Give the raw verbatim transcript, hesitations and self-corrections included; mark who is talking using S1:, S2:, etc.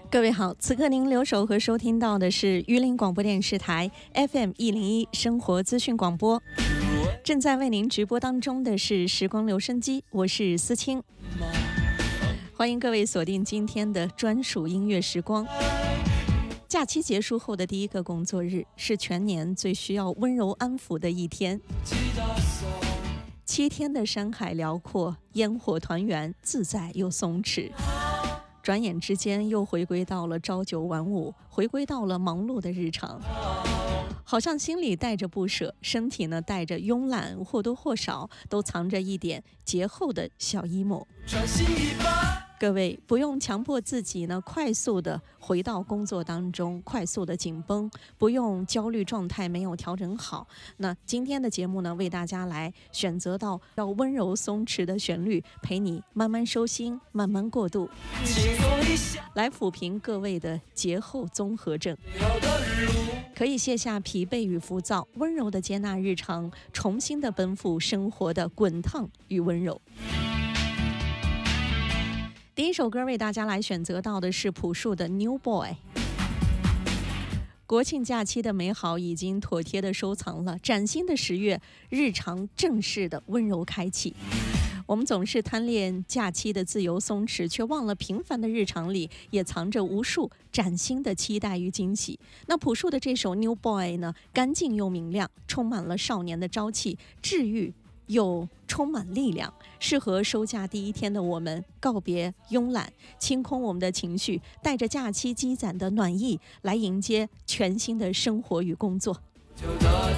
S1: 各位好，此刻您留守和收听到的是榆林广播电视台 F M 一零一生活资讯广播，正在为您直播当中的是时光留声机，我是思清，欢迎各位锁定今天的专属音乐时光。假期结束后的第一个工作日是全年最需要温柔安抚的一天，七天的山海辽阔，烟火团圆，自在又松弛。转眼之间又回归到了朝九晚五，回归到了忙碌的日常，好像心里带着不舍，身体呢带着慵懒，或多或少都藏着一点节后的小 emo。各位不用强迫自己呢快速的回到工作当中，快速的紧绷，不用焦虑状态没有调整好。那今天的节目呢，为大家来选择到要温柔松弛的旋律，陪你慢慢收心，慢慢过渡，来抚平各位的节后综合症，可以卸下疲惫与浮躁，温柔的接纳日常，重新的奔赴生活的滚烫与温柔。第一首歌为大家来选择到的是朴树的 New Boy。 国庆假期的美好已经妥帖的收藏了，崭新的十月，日常正式的温柔开启。我们总是贪恋假期的自由松弛，却忘了平凡的日常里也藏着无数崭新的期待与惊喜。那朴树的这首 New Boy 呢，干净又明亮，充满了少年的朝气，治愈又充满力量，适合收假第一天的我们告别慵懒，清空我们的情绪，带着假期积攒的暖意来迎接全新的生活与工作。
S2: 就的